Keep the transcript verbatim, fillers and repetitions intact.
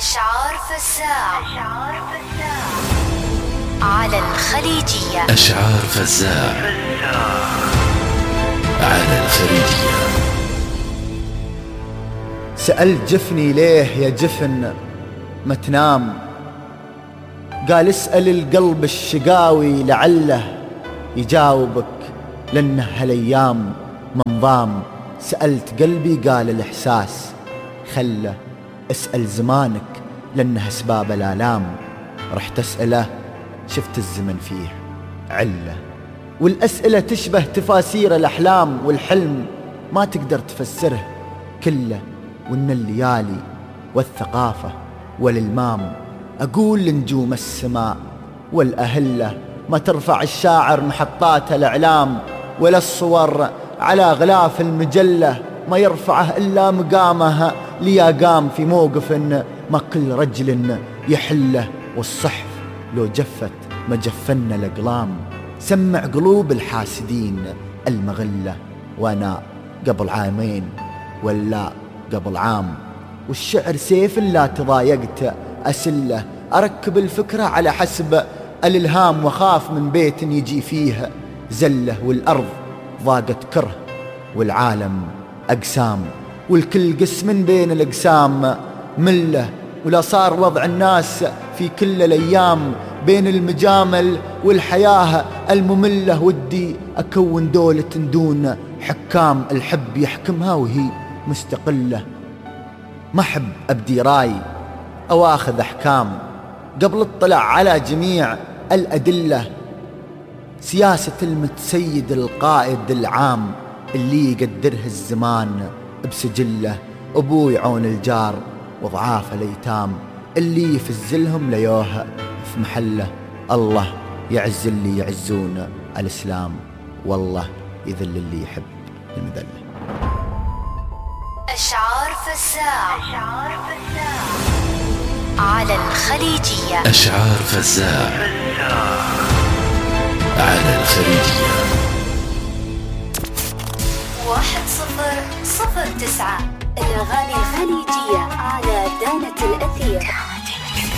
أشعار فزاع على الخليجية. أشعار فزاع على الخليجية. سألت جفني ليه يا جفن ما تنام، قال اسأل القلب الشقاوي لعله يجاوبك، لأنه هالأيام منظام. سألت قلبي قال الإحساس خله، اسأل زمانك لأنه أسباب الآلام. رحت أسأله شفت الزمن فيه علة، والأسئلة تشبه تفاسير الأحلام، والحلم ما تقدر تفسره كله. وإن الليالي والثقافة والإلمام أقول لنجوم السماء والأهلة ما ترفع الشاعر محطات الإعلام، ولا الصور على غلاف المجلة ما يرفعه إلا مقامها ليقام في موقف ما كل رجل يحله. والصحف لو جفت ما جفن الأقلام، سمع قلوب الحاسدين المغلة، وأنا قبل عامين ولا قبل عام. والشعر سيف لا تضايقت أسله، أركب الفكرة على حسب الإلهام، وخاف من بيت يجي فيه زله. والأرض ضاقت كره والعالم أقسام، والكل قسم بين الأقسام مله. ولا صار وضع الناس في كل الأيام بين المجامل والحياة المملة. ودي أكون دولة دون حكام، الحب يحكمها وهي مستقلة. ما أحب أبدي راي أو أخذ أحكام قبل اطلع على جميع الأدلة. سياسة المتسيد القائد العام اللي يقدره الزمان بسجله. أبوي عون الجار وضعاف الأيتام اللي يفزلهم ليوه في محله. الله يعز اللي يعزون الإسلام، والله يذل اللي يحب المذلة. أشعار فزاع على الخليجية. أشعار فزاع على الخليجية. واحد صفر صفر تسعة الأغاني الخليجية على دانة الأثير.